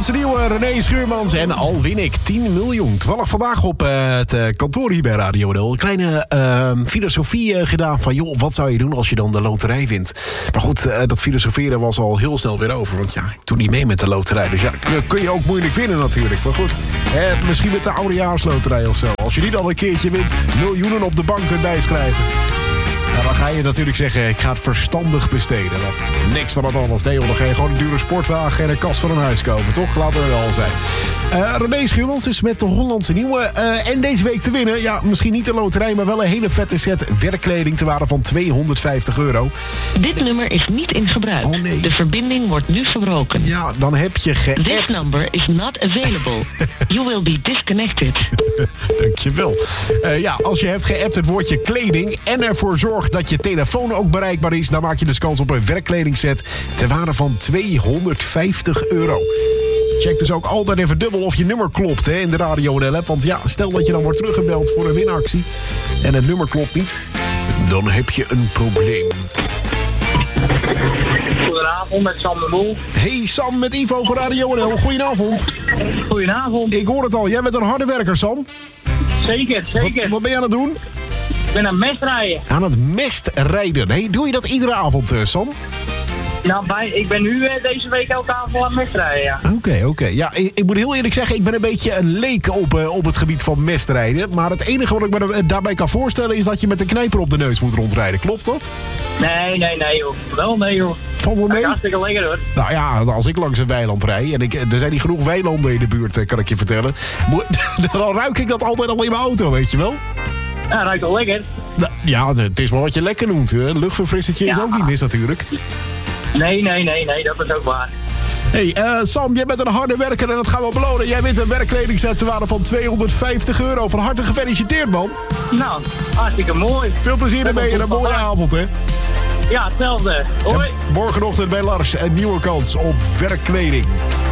Hollandse nieuwe René Schuurmans en al win ik 10 miljoen. Toevallig vandaag op het kantoor hier bij Radio NL. Een kleine filosofie gedaan van, joh, wat zou je doen als je dan de loterij wint? Maar goed, dat filosoferen was al heel snel weer over. Want ja, ik doe niet mee met de loterij. Dus ja, kun je ook moeilijk winnen natuurlijk. Maar goed, misschien met de oudejaarsloterij of zo. Als je die dan een keertje wint, miljoenen op de bank kunt bijschrijven. Nou, dan ga je natuurlijk zeggen, ik ga het verstandig besteden. Niks van dat alles. Nee, joh, dan ga je gewoon een dure sportwagen en een kast van een huis kopen, toch? Laten we wel zijn. René Schuurmans is met de Hollandse nieuwe. En deze week te winnen, ja, misschien niet de loterij, maar wel een hele vette set werkkleding te waarde van €250. Dit nummer is niet in gebruik. Oh, nee. De verbinding wordt nu verbroken. Ja, dan heb je geappt. This number is not available. You will be disconnected. Dankjewel. Ja, als je hebt geappt het woordje kleding en ervoor zorgt dat je telefoon ook bereikbaar is, dan maak je dus kans op een werkkledingset ter waarde van €250. Check dus ook altijd even dubbel of je nummer klopt, hè, in de Radio NL-app. Want ja, stel dat je dan wordt teruggebeld voor een winactie en het nummer klopt niet, dan heb je een probleem. Goedenavond, met Sam de Mol. Hey Sam, met Ivo van Radio NL. Goedenavond. Goedenavond. Ik hoor het al, jij bent een harde werker, Sam. Zeker. Wat ben je aan het doen? Ik ben aan het mestrijden. Aan het mestrijden. Hey, doe je dat iedere avond, Sam? Nou, ik ben nu deze week elke avond aan het mestrijden, ja. Oké. Ja, ik moet heel eerlijk zeggen, ik ben een beetje een leek op het gebied van mestrijden. Maar het enige wat ik me daarbij kan voorstellen is dat je met een knijper op de neus moet rondrijden. Klopt dat? Nee, joh. Wel, nee, joh. Valt wel mee? Dat is hartstikke lekker, hoor. Nou ja, als ik langs een weiland rijd, en er zijn niet genoeg weilanden in de buurt, kan ik je vertellen. Dan ruik ik dat altijd al in mijn auto, weet je wel? Ja, ruikt wel lekker. Nou, ja, het is maar wat je lekker noemt. Een luchtverfrissertje is ook niet mis natuurlijk. Nee, dat is ook waar. Hey, Sam, jij bent een harde werker en dat gaan we belonen. Jij wint een werkkledingset ter waarde van €250. Van harte gefeliciteerd, man. Nou, hartstikke mooi. Veel plezier ermee en een mooie avond, hè. Ja, hetzelfde. Hoi. En morgenochtend bij Lars een nieuwe kans op werkkleding.